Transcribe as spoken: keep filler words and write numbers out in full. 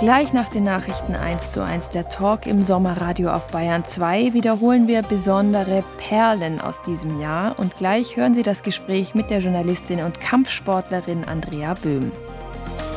Gleich nach den Nachrichten eins zu eins der Talk im Sommerradio auf Bayern zwei wiederholen wir besondere Perlen aus diesem Jahr und gleich hören Sie das Gespräch mit der Journalistin und Kampfsportlerin Andrea Böhm.